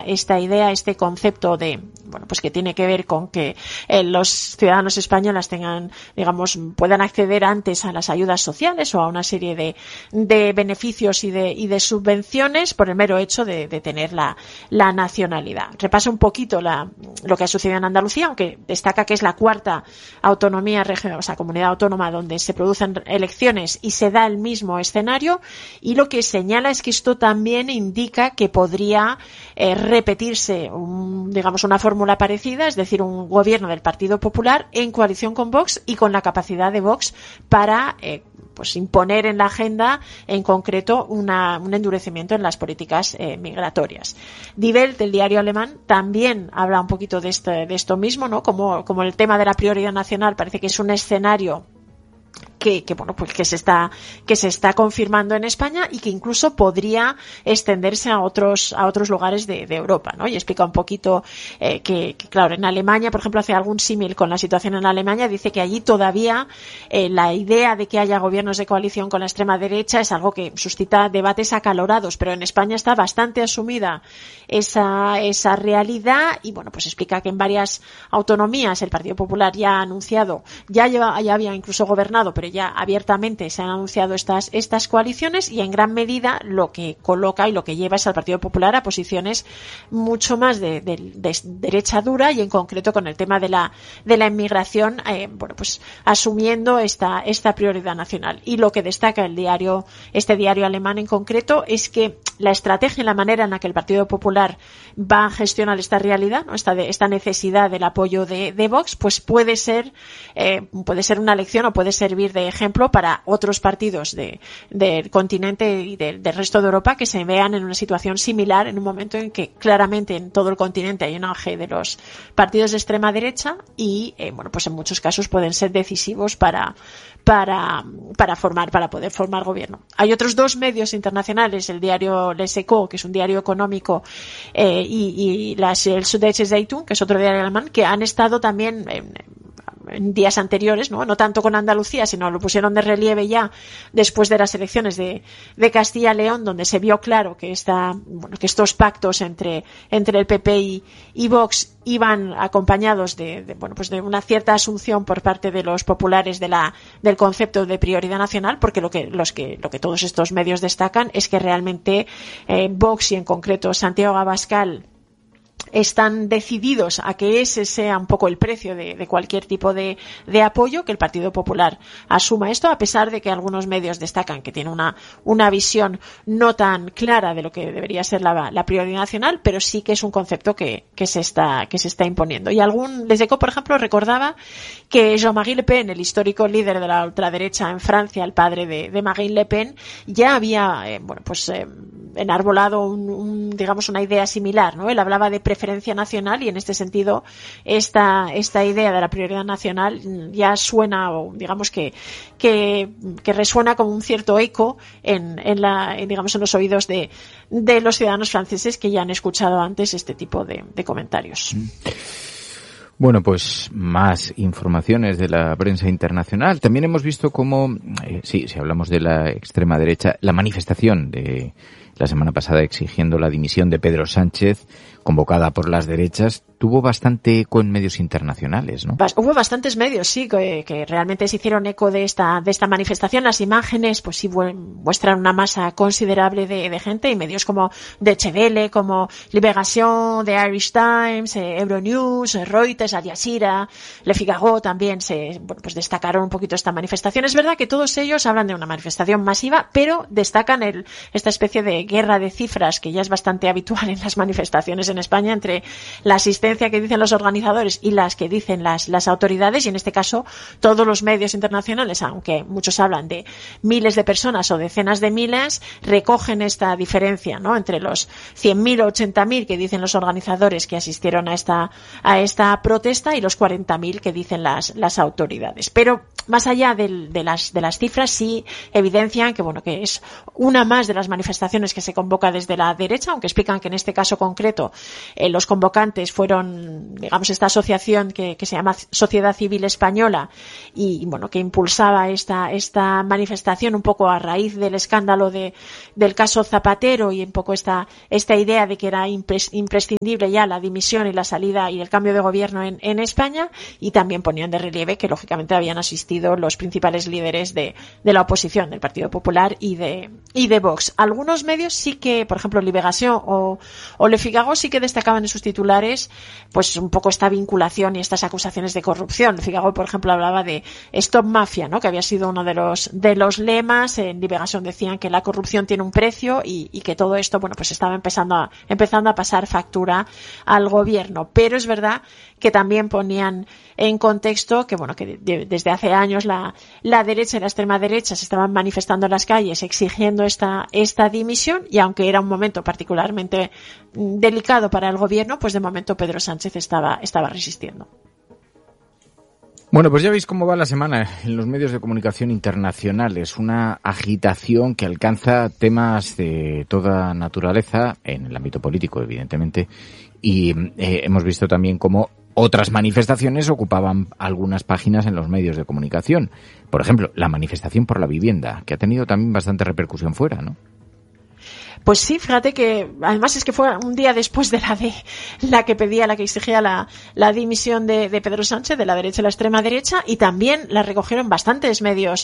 idea, este concepto de, bueno, pues que tiene que ver con que los ciudadanos españoles puedan acceder antes a las ayudas sociales o a una serie de beneficios y de subvenciones por el mero hecho de tener la nacionalidad. Repasa un poquito lo que ha sucedido en Andalucía, aunque destaca que es la cuarta comunidad autónoma donde se producen elecciones y se da el mismo escenario, y lo que señala es que esto también indica que podría repetirse una fórmula parecida, es decir, un gobierno del Partido Popular en coalición con Vox y con la capacidad de Vox para imponer en la agenda, en concreto, un endurecimiento en las políticas migratorias. Die Welt, del diario alemán, también habla un poquito de esto mismo, ¿no? Como el tema de la prioridad nacional parece que es un escenario que se está confirmando en España y que incluso podría extenderse a otros lugares de Europa, ¿no? Y explica un poquito que claro, en Alemania, por ejemplo, hace algún símil con la situación en Alemania, dice que allí todavía la idea de que haya gobiernos de coalición con la extrema derecha es algo que suscita debates acalorados, pero en España está bastante asumida esa realidad y explica que en varias autonomías el Partido Popular ya ha anunciado, ya había incluso gobernado, pero ya abiertamente se han anunciado estas coaliciones, y en gran medida lo que coloca y lo que lleva es al Partido Popular a posiciones mucho más de derecha dura, y en concreto con el tema de la inmigración, asumiendo esta prioridad nacional. Y lo que destaca este diario alemán en concreto es que la estrategia y la manera en la que el Partido Popular va a gestionar esta realidad, ¿no? esta necesidad del apoyo de Vox, pues puede ser una lección o puede servir de ejemplo para otros partidos del continente y del resto de Europa que se vean en una situación similar en un momento en que claramente en todo el continente hay un auge de los partidos de extrema derecha y en muchos casos pueden ser decisivos para poder formar gobierno. Hay otros dos medios internacionales, el diario Les Echos, que es un diario económico, y el Süddeutsche Zeitung, que es otro diario alemán, que han estado también en días anteriores, no tanto con Andalucía, sino lo pusieron de relieve ya después de las elecciones de Castilla y León, donde se vio claro que estos pactos entre el PP y Vox iban acompañados de una cierta asunción por parte de los populares del concepto de prioridad nacional, porque lo que todos estos medios destacan es que realmente Vox y en concreto Santiago Abascal están decididos a que ese sea un poco el precio de cualquier tipo de apoyo, que el Partido Popular asuma esto, a pesar de que algunos medios destacan que tiene una visión no tan clara de lo que debería ser la prioridad nacional, pero sí que es un concepto que se está imponiendo. Y Les Echos, por ejemplo, recordaba que Jean-Marie Le Pen, el histórico líder de la ultraderecha en Francia, el padre de Marine Le Pen, ya había enarbolado una idea similar, ¿no? Él hablaba de preferencia nacional, y en este sentido esta idea de la prioridad nacional ya suena, o digamos que resuena como un cierto eco en los oídos de los ciudadanos franceses que ya han escuchado antes este tipo de comentarios. Bueno, pues más informaciones de la prensa internacional. También hemos visto cómo, si hablamos de la extrema derecha, la manifestación de la semana pasada exigiendo la dimisión de Pedro Sánchez, convocada por las derechas, tuvo bastante eco en medios internacionales, ¿no? Hubo bastantes medios, sí, que realmente se hicieron eco de esta manifestación. Las imágenes, pues sí, muestran una masa considerable de gente, y medios como Deutsche Welle, como Libération, The Irish Times, Euronews, Reuters, Al Jazeera, Le Figaro también destacaron un poquito esta manifestación. Es verdad que todos ellos hablan de una manifestación masiva, pero destacan esta especie de guerra de cifras que ya es bastante habitual en las manifestaciones en España, entre la asistencia que dicen los organizadores y las que dicen las autoridades, y en este caso todos los medios internacionales, aunque muchos hablan de miles de personas o decenas de miles, recogen esta diferencia, ¿no?, entre los 100.000 o 80.000 que dicen los organizadores que asistieron a esta protesta y los 40.000 que dicen las autoridades. Pero más allá de las cifras, sí evidencian que es una más de las manifestaciones que se convoca desde la derecha, aunque explican que en este caso concreto los convocantes fueron crearon, digamos, esta asociación que se llama Sociedad Civil Española y bueno, que impulsaba esta manifestación un poco a raíz del escándalo del caso Zapatero y un poco esta idea de que era imprescindible ya la dimisión y la salida y el cambio de gobierno en España, y también ponían de relieve que lógicamente habían asistido los principales líderes de la oposición, del Partido Popular y de Vox. Algunos medios sí que, por ejemplo, Libération o Le Figaro sí que destacaban en sus titulares pues un poco esta vinculación y estas acusaciones de corrupción. Le Figaro, por ejemplo, hablaba de Stop Mafia, ¿no?, que había sido uno de los lemas. En Libération decían que la corrupción tiene un precio y que todo esto, bueno, pues estaba empezando a pasar factura al gobierno. Pero es verdad que también ponían en contexto que, bueno, que desde hace años la derecha y la extrema derecha se estaban manifestando en las calles exigiendo esta dimisión, y aunque era un momento particularmente delicado para el gobierno, pues de momento Pedro Sánchez estaba resistiendo. Bueno, pues ya veis cómo va la semana en los medios de comunicación internacionales. Una agitación que alcanza temas de toda naturaleza, en el ámbito político, evidentemente, y hemos visto también cómo otras manifestaciones ocupaban algunas páginas en los medios de comunicación. Por ejemplo, la manifestación por la vivienda, que ha tenido también bastante repercusión fuera, ¿no? Pues sí, fíjate que además es que fue un día después de la que exigía la dimisión de Pedro Sánchez, de la derecha y la extrema derecha, y también la recogieron bastantes medios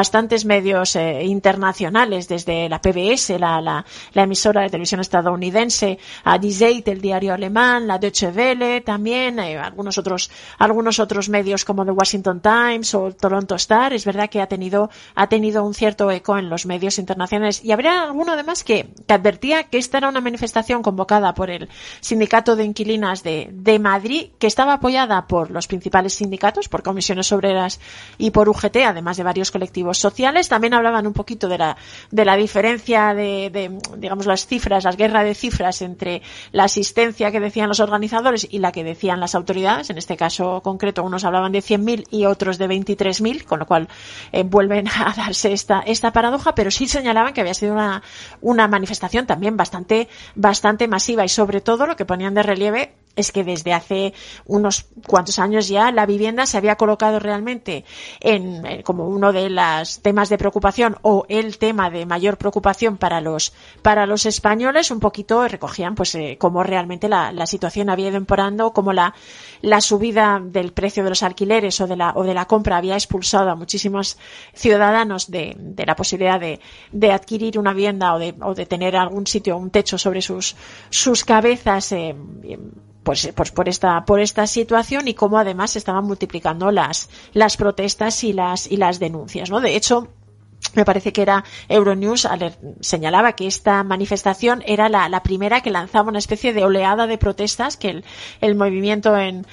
internacionales, desde la PBS, la emisora de televisión estadounidense, a Die Zeit, el diario alemán, la Deutsche Welle, también algunos otros medios como The Washington Times o Toronto Star. Es verdad que ha tenido un cierto eco en los medios internacionales, y habría alguno además que advertía que esta era una manifestación convocada por el Sindicato de Inquilinas de Madrid, que estaba apoyada por los principales sindicatos, por Comisiones Obreras y por UGT, además de varios colectivos sociales. También hablaban un poquito de la diferencia de digamos, las cifras, las guerras de cifras entre la asistencia que decían los organizadores y la que decían las autoridades. En este caso concreto, unos hablaban de 100.000 y otros de 23.000, con lo cual vuelven a darse esta paradoja, pero sí señalaban que había sido una manifestación también bastante masiva, y sobre todo lo que ponían de relieve es que desde hace unos cuantos años ya la vivienda se había colocado realmente como uno de los temas de preocupación, o el tema de mayor preocupación para los españoles. Un poquito recogían pues cómo realmente la situación había ido empeorando, cómo la subida del precio de los alquileres o de la compra había expulsado a muchísimos ciudadanos de la posibilidad de adquirir una vivienda o de tener algún sitio, un techo sobre sus cabezas, pues por esta situación, y cómo además se estaban multiplicando las protestas y las denuncias, ¿no? De hecho, me parece que era Euronews, señalaba que esta manifestación era la primera que lanzaba una especie de oleada de protestas que el movimiento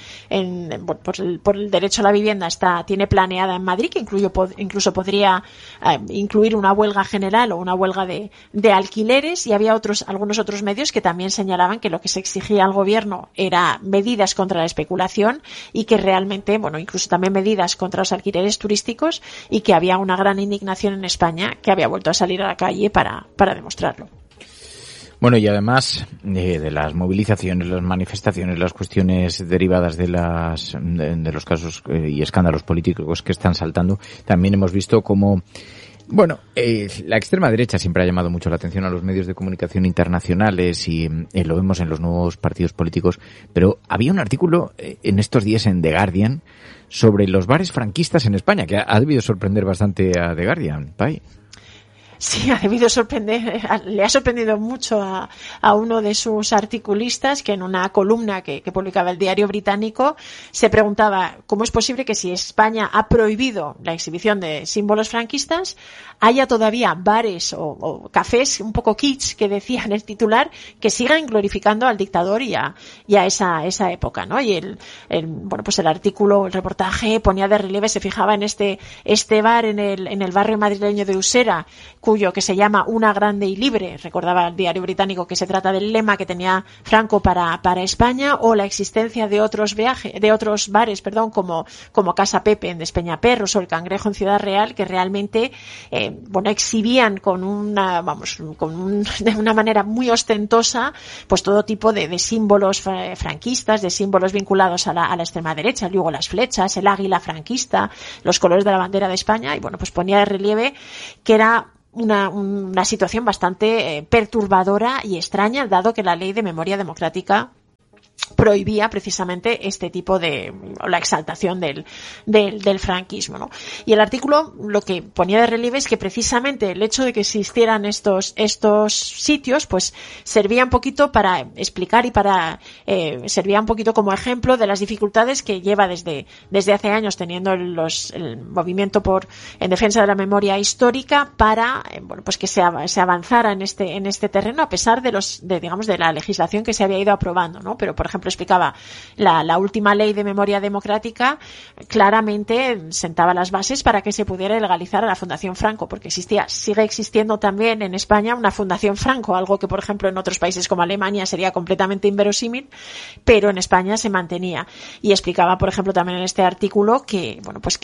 por el derecho a la vivienda tiene planeada en Madrid, que incluso podría incluir una huelga general o una huelga de alquileres. Y había algunos otros medios que también señalaban que lo que se exigía al gobierno era medidas contra la especulación, y que realmente, bueno, incluso también medidas contra los alquileres turísticos, y que había una gran indignación en España, que había vuelto a salir a la calle para demostrarlo. Bueno, y además de las movilizaciones, las manifestaciones, las cuestiones derivadas de los casos y escándalos políticos que están saltando, también hemos visto cómo, bueno, la extrema derecha siempre ha llamado mucho la atención a los medios de comunicación internacionales, y lo vemos en los nuevos partidos políticos, pero había un artículo en estos días en The Guardian sobre los bares franquistas en España, que ha debido sorprender bastante a The Guardian, Pai. Sí, ha debido sorprender, le ha sorprendido mucho a uno de sus articulistas, que en una columna que publicaba el diario británico se preguntaba cómo es posible que, si España ha prohibido la exhibición de símbolos franquistas, haya todavía bares o cafés un poco kitsch, que decía en el titular, que sigan glorificando al dictador y a esa época, ¿no? Y bueno, pues el artículo, el reportaje ponía de relieve, se fijaba en este bar en el barrio madrileño de Usera, que se llama Una grande y libre. Recordaba el diario británico que se trata del lema que tenía Franco para España, o la existencia de otros bares, como Casa Pepe en Despeñaperros o el Cangrejo en Ciudad Real, que realmente, exhibían de una manera muy ostentosa, pues todo tipo de símbolos franquistas, de símbolos vinculados a la extrema derecha, luego las flechas, el águila franquista, los colores de la bandera de España, y pues ponía de relieve que era una situación bastante perturbadora y extraña, dado que la ley de memoria democrática prohibía precisamente este tipo la exaltación del franquismo, ¿no? Y el artículo lo que ponía de relieve es que precisamente el hecho de que existieran estos sitios, pues servía un poquito para explicar y servía un poquito como ejemplo de las dificultades que lleva desde hace años teniendo el movimiento en defensa de la memoria histórica para, pues que se avanzara en este terreno, a pesar de la legislación que se había ido aprobando, ¿no? Pero, por ejemplo, explicaba la última ley de memoria democrática claramente sentaba las bases para que se pudiera legalizar a la Fundación Franco, porque sigue existiendo también en España una Fundación Franco, algo que, por ejemplo, en otros países como Alemania sería completamente inverosímil, pero en España se mantenía. Y explicaba, por ejemplo, también en este artículo que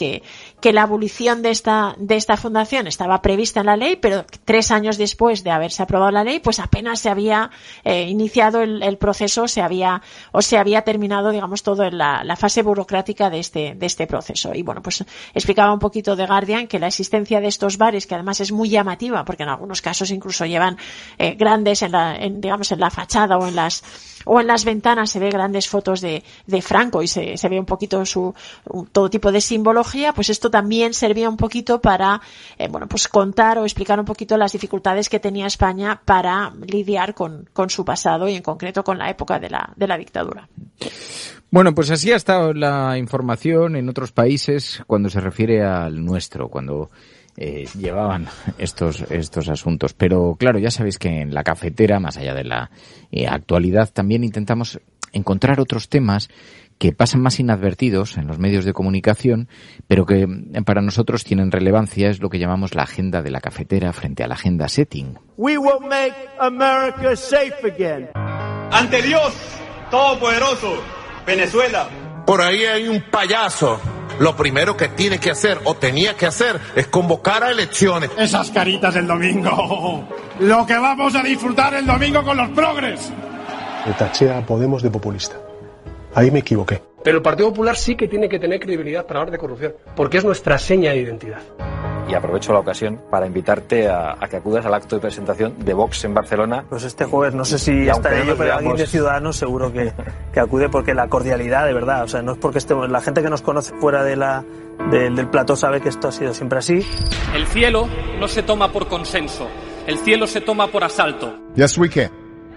la abolición de esta fundación estaba prevista en la ley, pero 3 años después de haberse aprobado la ley, pues apenas se había iniciado el proceso, se había terminado, digamos, todo en la fase burocrática de este proceso. Y pues explicaba un poquito The Guardian que la existencia de estos bares, que además es muy llamativa, porque en algunos casos incluso llevan grandes en la fachada o en las ventanas se ve grandes fotos de Franco y se ve un poquito todo tipo de simbología, pues esto también servía un poquito para pues contar o explicar un poquito las dificultades que tenía España para lidiar con su pasado y en concreto con la época de la dictadura. Bueno, pues así ha estado la información en otros países cuando se refiere al nuestro, cuando llevaban estos asuntos. Pero claro, ya sabéis que en la cafetera, más allá de la actualidad, también intentamos encontrar otros temas que pasan más inadvertidos en los medios de comunicación, pero que para nosotros tienen relevancia. Es lo que llamamos la agenda de la cafetera frente a la agenda setting. We will make America safe again. Ante Dios Todopoderoso, Venezuela. Por ahí hay un payaso. Lo primero que tiene que hacer o tenía que hacer es convocar a elecciones. Esas caritas del domingo. Lo que vamos a disfrutar el domingo con los progres. Le taché a Podemos de populista. Ahí me equivoqué. Pero el Partido Popular sí que tiene que tener credibilidad para hablar de corrupción, porque es nuestra seña de identidad. Y aprovecho la ocasión para invitarte a que acudas al acto de presentación de Vox en Barcelona. Pues este jueves, no sé si estaré yo, pero alguien de Ciudadanos seguro que acude, porque la cordialidad, de verdad, o sea, no es porque estemos, la gente que nos conoce fuera del plató sabe que esto ha sido siempre así. El cielo no se toma por consenso, el cielo se toma por asalto. Yes, we can.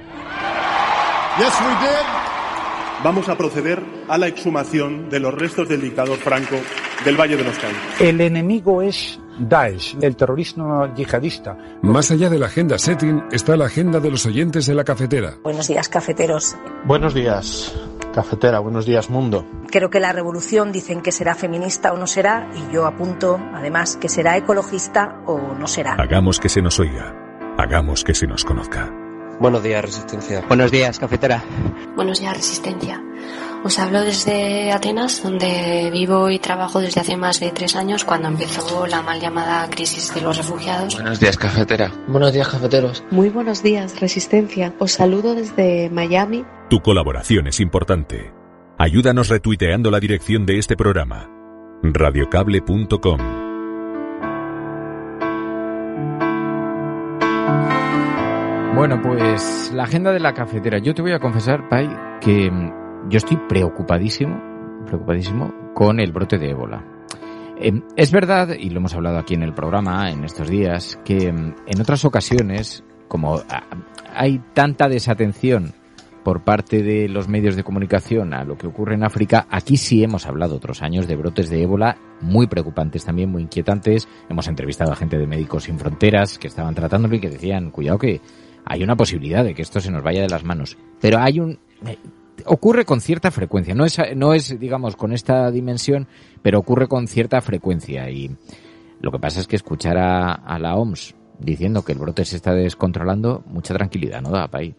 Yes, we did. Vamos a proceder a la exhumación de los restos del dictador Franco del Valle de los Caídos. El enemigo es Daesh, el terrorismo yihadista. Más allá de la agenda setting está la agenda de los oyentes de la cafetera. Buenos días, cafeteros. Buenos días, cafetera. Buenos días, mundo. Creo que la revolución dicen que será feminista o no será, y yo apunto, además, que será ecologista o no será. Hagamos que se nos oiga. Hagamos que se nos conozca. Buenos días, Resistencia. Buenos días, cafetera. Buenos días, Resistencia. Os hablo desde Atenas, donde vivo y trabajo desde hace más de 3 años, cuando empezó la mal llamada crisis de los refugiados. Buenos días, cafetera. Buenos días, cafeteros. Muy buenos días, Resistencia. Os saludo desde Miami. Tu colaboración es importante. Ayúdanos retuiteando la dirección de este programa. radiocable.com. Bueno, pues la agenda de la cafetera. Yo te voy a confesar, Pai, que yo estoy preocupadísimo con el brote de ébola. Es verdad, y lo hemos hablado aquí en el programa en estos días, que en otras ocasiones, como hay tanta desatención por parte de los medios de comunicación a lo que ocurre en África, aquí sí hemos hablado otros años de brotes de ébola muy preocupantes también, muy inquietantes. Hemos entrevistado a gente de Médicos Sin Fronteras que estaban tratándolo y que decían, cuidado que hay una posibilidad de que esto se nos vaya de las manos. Pero ocurre con cierta frecuencia. No es, digamos, con esta dimensión, pero ocurre con cierta frecuencia. Y lo que pasa es que escuchar a la OMS diciendo que el brote se está descontrolando, mucha tranquilidad, ¿no da, Pai?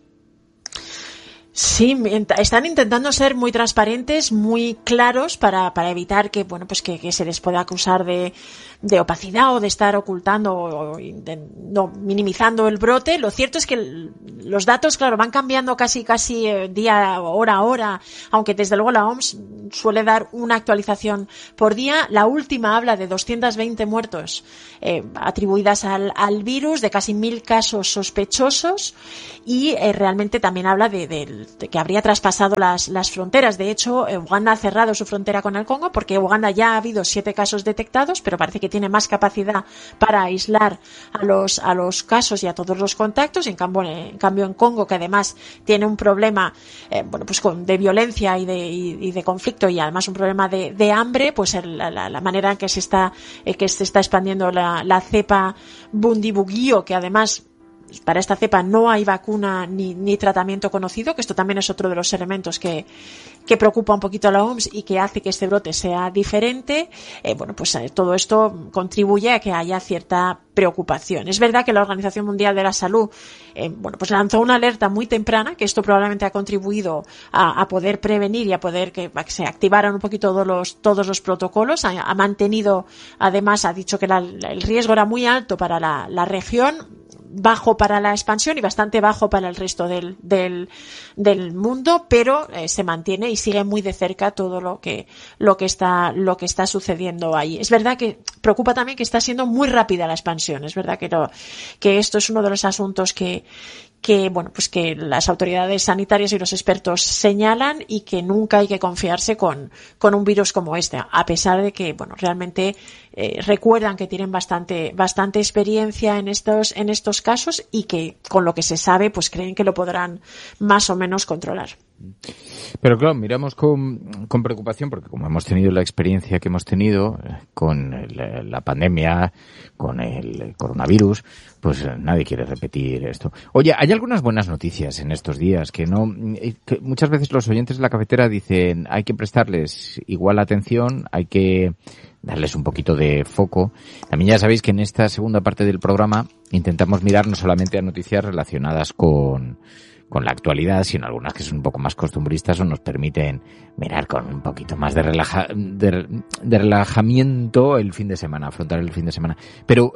Sí, están intentando ser muy transparentes, muy claros para evitar que, bueno, pues que se les pueda acusar de opacidad o de estar ocultando o minimizando el brote. Lo cierto es que los datos, claro, van cambiando casi día, hora a hora, aunque desde luego la OMS suele dar una actualización por día. La última habla de 220 muertos atribuidas al virus, de casi 1.000 casos sospechosos y realmente también habla de que habría traspasado las fronteras. De hecho, Uganda ha cerrado su frontera con el Congo porque Uganda ya ha habido 7 casos detectados, pero parece que tiene más capacidad para aislar a los casos y a todos los contactos. En cambio en Congo, que además tiene un problema de violencia y de conflicto y además un problema de hambre, pues la manera en que se está expandiendo la cepa Bundibugyo, que además para esta cepa no hay vacuna ni tratamiento conocido, que esto también es otro de los elementos que preocupa un poquito a la OMS y que hace que este brote sea diferente. Todo esto contribuye a que haya cierta preocupación. Es verdad que la Organización Mundial de la Salud lanzó una alerta muy temprana, que esto probablemente ha contribuido a poder prevenir y a poder que se activaran un poquito todos los protocolos. Ha mantenido, además, ha dicho que el riesgo era muy alto para la región, bajo para la expansión y bastante bajo para el resto del mundo, pero se mantiene y sigue muy de cerca todo lo que está sucediendo ahí. Es verdad que preocupa también que está siendo muy rápida la expansión. Es verdad que esto es uno de los asuntos que las autoridades sanitarias y los expertos señalan, y que nunca hay que confiarse con un virus como este, a pesar de que realmente recuerdan que tienen bastante experiencia en estos casos, y que con lo que se sabe pues creen que lo podrán más o menos controlar. Pero claro, miramos con preocupación porque como hemos tenido la experiencia que hemos tenido con la pandemia, con el coronavirus, pues nadie quiere repetir esto. Oye, hay algunas buenas noticias en estos días que muchas veces los oyentes de la cafetera dicen hay que prestarles igual atención, hay que darles un poquito de foco. También ya sabéis que en esta segunda parte del programa intentamos mirar no solamente a noticias relacionadas con la actualidad, sino algunas que son un poco más costumbristas o nos permiten mirar con un poquito más de relajamiento el fin de semana, afrontar el fin de semana. Pero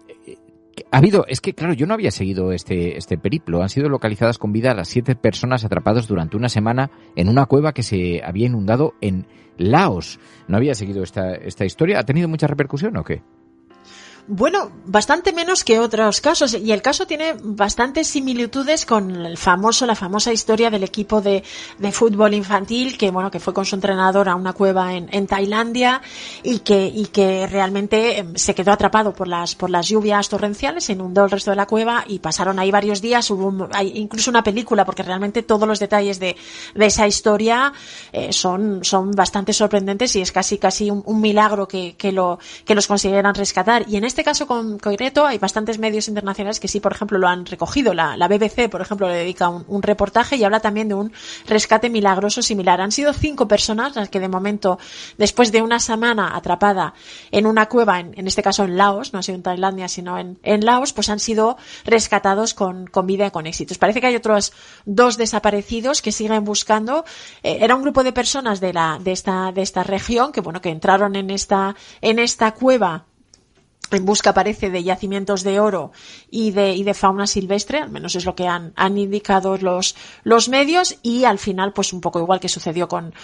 es que claro, yo no había seguido este periplo. Han sido localizadas con vida las 7 personas atrapados durante una semana en una cueva que se había inundado en Laos. No había seguido esta historia. ¿Ha tenido mucha repercusión o qué? Bueno, bastante menos que otros casos, y el caso tiene bastantes similitudes con la famosa historia del equipo de fútbol infantil que fue con su entrenador a una cueva en Tailandia y que realmente se quedó atrapado por las lluvias torrenciales, se inundó el resto de la cueva y pasaron ahí varios días. Hay incluso una película, porque realmente todos los detalles de esa historia son bastante sorprendentes, y es casi un milagro que los consiguieran rescatar. Y en este caso concreto hay bastantes medios internacionales que sí, por ejemplo, lo han recogido. La BBC, por ejemplo, le dedica un reportaje y habla también de un rescate milagroso similar. Han sido 5 personas las que de momento, después de una semana atrapada en una cueva, en este caso en Laos, no ha sido en Tailandia sino en Laos, pues han sido rescatados con vida y con éxitos. Parece que hay otros 2 desaparecidos que siguen buscando. Era un grupo de personas de esta región que entraron en esta cueva en busca, parece, de yacimientos de oro y de fauna silvestre, al menos es lo que han indicado los medios, y al final, pues un poco igual que sucedió con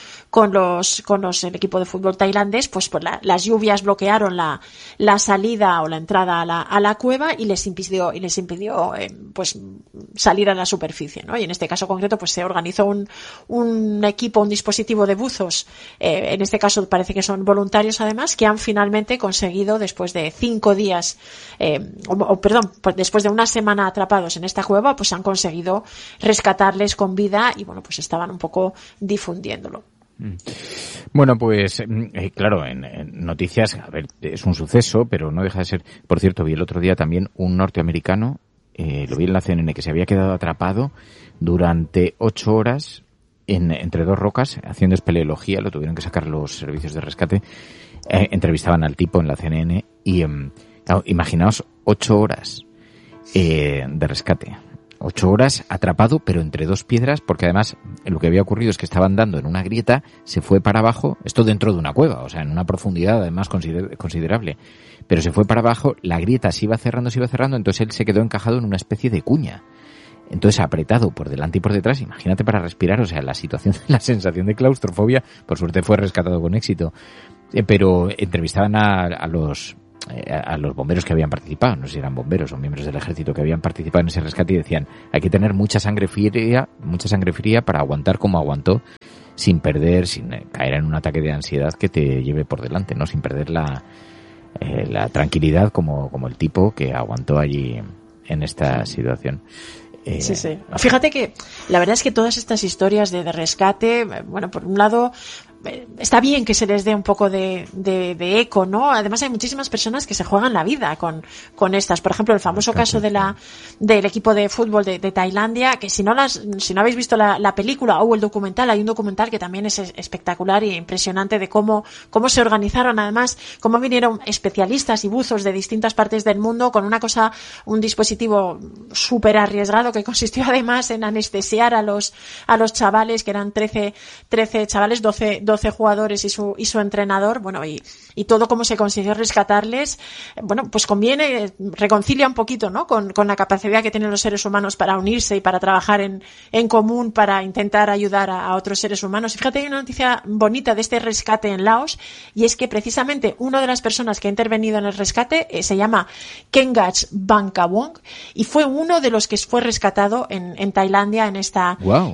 el equipo de fútbol tailandés, pues las lluvias bloquearon la salida o la entrada a la cueva y les impidió pues salir a la superficie, ¿no? Y en este caso concreto, pues se organizó un equipo, un dispositivo de buzos, en este caso parece que son voluntarios además, que han finalmente conseguido, después de 5 días, después de una semana atrapados en esta cueva, pues han conseguido rescatarles con vida y pues estaban un poco difundiéndolo. Bueno, pues claro, en noticias, a ver, es un suceso, pero no deja de ser. Por cierto, vi el otro día también un norteamericano, lo vi en la CNN, que se había quedado atrapado durante 8 horas entre 2 rocas haciendo espeleología. Lo tuvieron que sacar los servicios de rescate. Entrevistaban al tipo en la CNN y claro, imaginaos 8 horas de rescate. 8 horas atrapado, pero entre 2 piedras, porque además lo que había ocurrido es que estaba andando en una grieta, se fue para abajo, esto dentro de una cueva, o sea, en una profundidad además considerable, pero se fue para abajo, la grieta se iba cerrando, entonces él se quedó encajado en una especie de cuña. Entonces, apretado por delante y por detrás, imagínate para respirar, o sea, la sensación de claustrofobia, por suerte fue rescatado con éxito. Pero entrevistaban a los bomberos que habían participado, no sé si eran bomberos o miembros del ejército que habían participado en ese rescate, y decían, hay que tener mucha sangre fría para aguantar como aguantó, sin caer en un ataque de ansiedad que te lleve por delante, ¿no? Sin perder la tranquilidad como el tipo que aguantó allí en esta situación. Sí. Fíjate que la verdad es que todas estas historias de rescate, bueno, por un lado, está bien que se les dé un poco de eco, ¿no? Además hay muchísimas personas que se juegan la vida con estas. Por ejemplo, el famoso caso del equipo de fútbol de Tailandia, que si no habéis visto la película o el documental, hay un documental que también es espectacular e impresionante de cómo se organizaron, además, cómo vinieron especialistas y buzos de distintas partes del mundo con un dispositivo súper arriesgado que consistió además en anestesiar a los chavales, que eran 13 chavales, 12 jugadores y su entrenador, bueno, y todo cómo se consiguió rescatarles, bueno, pues reconcilia un poquito, ¿no? Con la capacidad que tienen los seres humanos para unirse y para trabajar en común para intentar ayudar a otros seres humanos. Fíjate, hay una noticia bonita de este rescate en Laos, y es que precisamente una de las personas que ha intervenido en el rescate se llama Kengach Bangkawong, y fue uno de los que fue rescatado en Tailandia en esta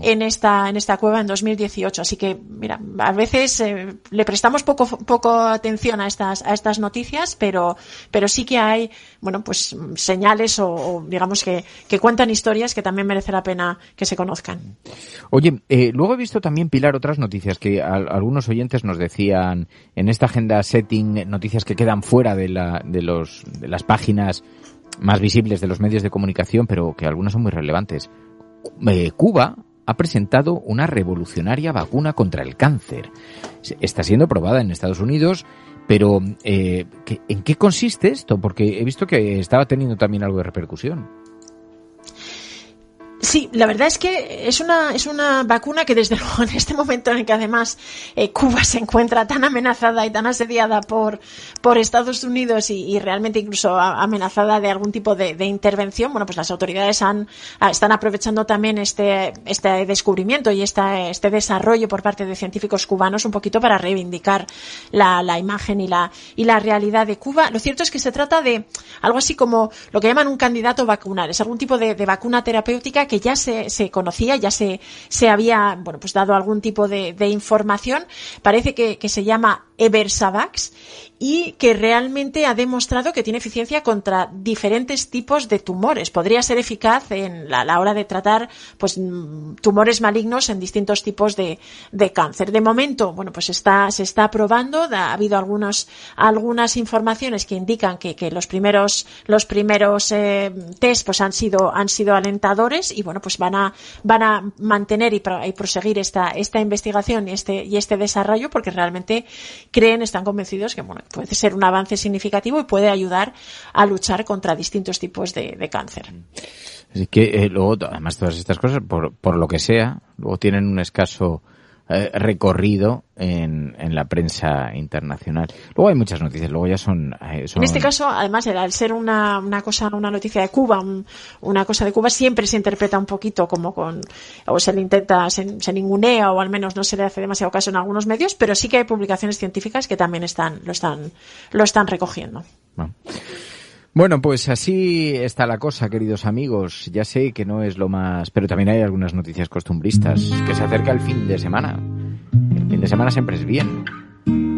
cueva en 2018. Así que, mira, a veces le prestamos poco atención a estas noticias, pero sí que hay, bueno, pues señales o digamos que cuentan historias que también merece la pena que se conozcan. Oye, luego he visto también, Pilar, otras noticias que algunos oyentes nos decían en esta agenda setting, noticias que quedan fuera de las páginas más visibles de los medios de comunicación, pero que algunas son muy relevantes. Cuba ha presentado una revolucionaria vacuna contra el cáncer. Está siendo probada en Estados Unidos, pero ¿en qué consiste esto? Porque he visto que estaba teniendo también algo de repercusión. Sí, la verdad es que es una vacuna que desde luego en este momento en el que además Cuba se encuentra tan amenazada y tan asediada por Estados Unidos y realmente incluso amenazada de algún tipo de intervención, bueno, pues las autoridades están aprovechando también este descubrimiento y este desarrollo por parte de científicos cubanos un poquito para reivindicar la imagen y la realidad de Cuba. Lo cierto es que se trata de algo así como lo que llaman un candidato vacunal, es algún tipo de vacuna terapéutica que ya se conocía, ya se había, bueno, pues dado algún tipo de información. Parece que se llama Eversavax y que realmente ha demostrado que tiene eficiencia contra diferentes tipos de tumores. Podría ser eficaz en la hora de tratar, pues, tumores malignos en distintos tipos de cáncer. De momento, bueno, pues se está probando. Ha habido algunas informaciones que indican que los primeros test pues han sido alentadores, y bueno, pues van a mantener y proseguir esta investigación y este desarrollo, porque realmente están convencidos que, bueno, puede ser un avance significativo y puede ayudar a luchar contra distintos tipos de cáncer. Así que luego, además, todas estas cosas, por lo que sea, luego tienen un escaso recorrido en la prensa internacional. Luego hay muchas noticias, luego ya son... En este caso, además, al ser una noticia de Cuba, una cosa de Cuba, siempre se interpreta un poquito o se le intenta, se ningunea, o al menos no se le hace demasiado caso en algunos medios, pero sí que hay publicaciones científicas que también lo están recogiendo. Bueno, pues así está la cosa, queridos amigos. Ya sé que no es lo más... Pero también hay algunas noticias costumbristas, que se acerca el fin de semana. El fin de semana siempre es bien.